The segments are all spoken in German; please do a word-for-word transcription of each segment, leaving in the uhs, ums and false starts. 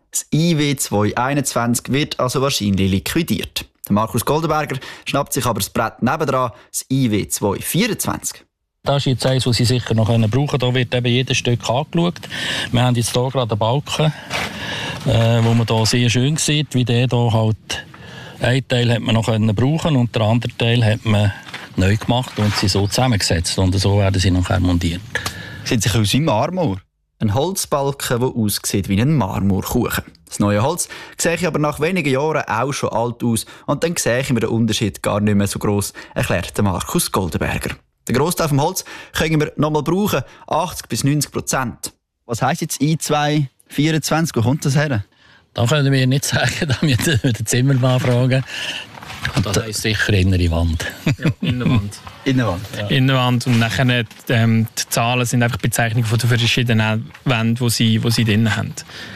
Das I W zwei einundzwanzig wird also wahrscheinlich liquidiert. Der Markus Goldenberger schnappt sich aber das Brett nebendran, das I W zwei vierundzwanzig. Das ist jetzt eines, das Sie sicher noch brauchen können. Da wird eben jedes Stück angeschaut. Wir haben jetzt hier gerade einen Balken, äh, wo man hier sehr schön sieht, wie der hier halt... Ein Teil hat man noch brauchen können und der andere Teil hat man neu gemacht und sie so zusammengesetzt. Und so werden sie nachher montiert. Sieht sich aus wie Marmor. Ein Holzbalken, der aussieht wie ein Marmorkuchen. Das neue Holz sehe ich aber nach wenigen Jahren auch schon alt aus und dann sehe ich mir den Unterschied gar nicht mehr so gross, erklärt Markus Goldenberger. Den Grossteil vom Holz können wir noch mal brauchen, achtzig bis neunzig Prozent. Was heisst jetzt I zwei vierundzwanzig? Wo kommt das her? Das können wir nicht sagen, da müssen wir den Zimmermann fragen. Das heisst sicher innere Wand. Ja, Innenwand. Innenwand. Ja. Innenwand und nachher ähm, die Zahlen sind einfach Bezeichnungen von den verschiedenen Wänden, die sie, die sie drin haben.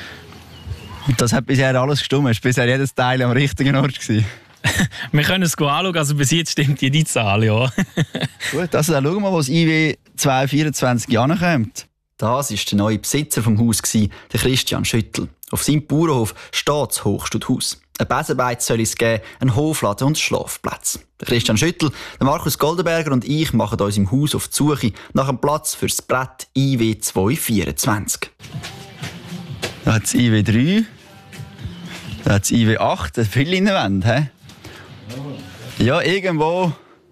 Und das hat bisher alles gestimmt? Ist bisher jedes Teil am richtigen Ort gewesen? Wir können es anschauen, also bis jetzt stimmt jede Zahl, ja. Gut, also dann schauen wir mal, wo das I W zwei vierundzwanzig ankommt. Das war der neue Besitzer vom Haus, der Christian Schüttel. Auf seinem Bauernhof steht das Hochstadthaus. Ein Besenbeiz soll es geben, ein Hofladen und Schlafplatz. Der Christian Schüttel, der Markus Goldenberger und ich machen uns im Haus auf die Suche nach einem Platz für das Brett I W zwei vierundzwanzig. Da hat das I W drei, da hat das I W acht, das viele Innenwände, hä? Ja, irgendwo.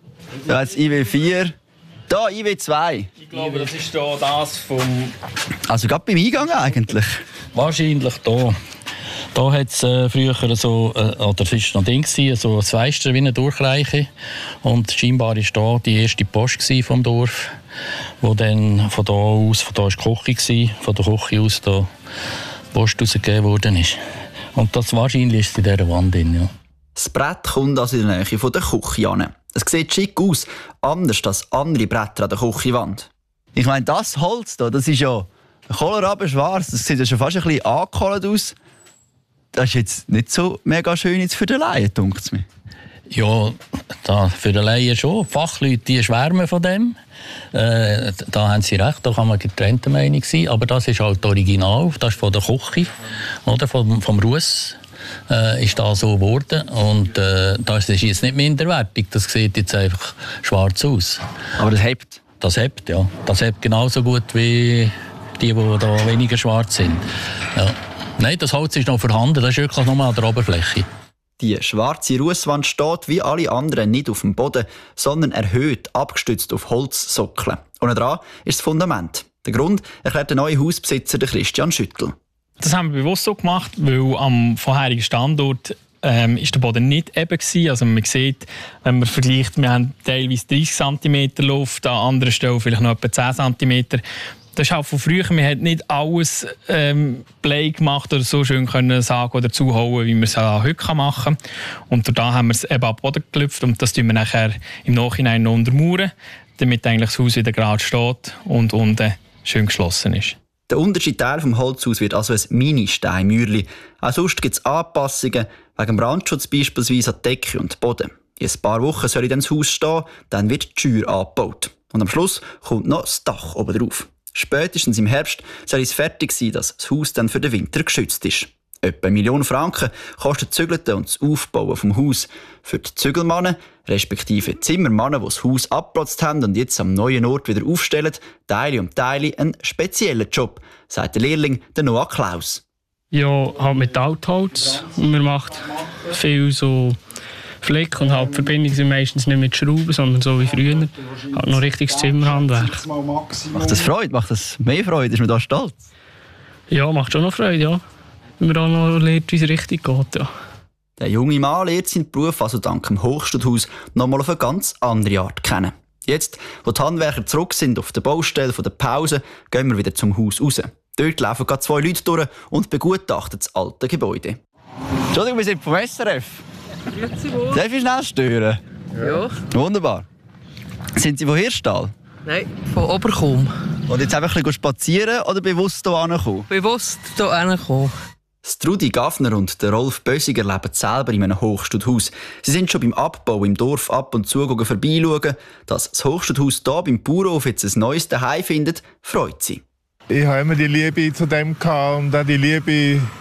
Da hat das I W vier. Da, I W zwei. Ich glaube, das ist da das vom... Also gerade beim Eingang eigentlich? Wahrscheinlich hier. Da hat es äh, früher so, äh, oder es war noch Ding, so ein Fenster wie eine Durchreiche. Und scheinbar war da die erste Post vom Dorf, wo dann von da aus, von da war die Küche, von der Küche aus da Post rausgegeben worden ist. Und das wahrscheinlich ist in dieser Wand drin, ja. Das Brett kommt also in der Nähe von der Küche an. Es sieht schick aus, anders als andere Bretter an der Küchenwand. Ich meine, das Holz hier, das ist ja kohlrabenschwarz. Das sieht ja schon fast ein bisschen angekohlt aus. Das ist jetzt nicht so mega schön jetzt für den Laien, denkt es mir. Ja, da, für den Laien schon. Die Fachleute die schwärmen von dem. Äh, da haben sie recht, da kann man getrennter Meinung sein. Aber das ist halt original, das ist von der Küche, oder vom, vom Russ. Äh, ist da so geworden und äh, das ist jetzt nicht minderwertig, das sieht jetzt einfach schwarz aus. Aber das hebt? Das hebt, ja. Das hebt genauso gut wie die, die da weniger schwarz sind. Ja. Nein, das Holz ist noch vorhanden, das ist wirklich nur an der Oberfläche. Die schwarze Russwand steht wie alle anderen nicht auf dem Boden, sondern erhöht, abgestützt auf Holzsockeln. Unten dran ist das Fundament. Der Grund erklärt der neue Hausbesitzer Christian Schüttel. Das haben wir bewusst so gemacht, weil am vorherigen Standort ähm, ist der Boden nicht eben gewesen. Also man sieht, wenn man vergleicht, wir haben teilweise dreißig Zentimeter Luft, an anderen Stellen vielleicht noch etwa zehn Zentimeter. Das ist auch von früher, man hat nicht alles ähm, Play gemacht oder so schön können sagen oder zuhauen, wie man es auch heute machen kann. Und da haben wir es eben ab Boden geklüpft und das tun wir nachher im Nachhinein noch untermauern, damit eigentlich das Haus wieder gerade steht und unten schön geschlossen ist. Der unterste Teil vom Holzhaus wird also ein Mini-Steinmauerli. Auch sonst gibt es Anpassungen, wegen Brandschutz beispielsweise an die Decke und den Boden. In ein paar Wochen soll dann das Haus stehen, dann wird die Schür angebaut. Und am Schluss kommt noch das Dach oben drauf. Spätestens im Herbst soll es fertig sein, dass das Haus dann für den Winter geschützt ist. Etwa eine Million Franken kostet das Zügeln und das Aufbauen vom Haus. Für die Zügelmannen, respektive Zimmermannen, die das Haus abgeplatzt haben und jetzt am neuen Ort wieder aufstellen, Teile um Teile einen speziellen Job, sagt der Lehrling der Noah Klaus. Ja, halt mit Altholz. Und man macht viel so Flick und halt die Verbindungen sind meistens nicht mit Schrauben, sondern so wie früher. Halt noch richtiges Zimmerhandwerk. Macht das Freude? Macht das mehr Freude? Ist man da stolz? Ja, macht schon noch Freude, ja. Wenn man auch noch lernt, wie es richtig geht, ja. Der junge Mann lernt seinen Beruf also dank dem Hochstadthaus noch mal auf eine ganz andere Art kennen. Jetzt, wo die Handwerker zurück sind auf der Baustelle von der Pause, gehen wir wieder zum Haus raus. Dort laufen gerade zwei Leute durch und begutachten das alte Gebäude. Entschuldigung, wir sind vom S R F. Darf ich schnell stören? Ja. Wunderbar. Sind Sie von Hirschtal? Nein, von Oberchum. Und jetzt einfach ein bisschen spazieren oder bewusst hier ankommen? Bewusst hier ankommen. Trudi Gaffner und der Rolf Bösiger leben selber in einem Hochstadthaus. Sie sind schon beim Abbau im Dorf ab und zu vorbeischauen. Dass das Hochstadthaus hier beim Bauernhof jetzt ein neues Zuhause findet, freut sie. Ich habe immer die Liebe zu dem gehabt und auch die Liebe